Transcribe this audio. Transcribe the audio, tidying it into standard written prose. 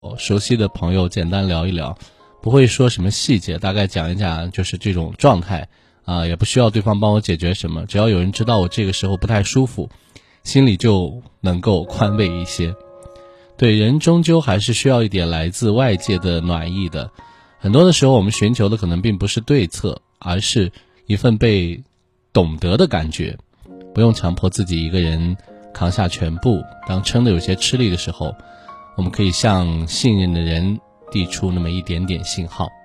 熟悉的朋友简单聊一聊，不会说什么细节，大概讲一讲就是这种状态也不需要对方帮我解决什么，只要有人知道我这个时候不太舒服，心里就能够宽慰一些。对，人终究还是需要一点来自外界的暖意的。很多的时候我们寻求的可能并不是对策，而是一份被懂得的感觉。不用强迫自己一个人扛下全部，当撑得有些吃力的时候，我们可以向信任的人递出那么一点点信号。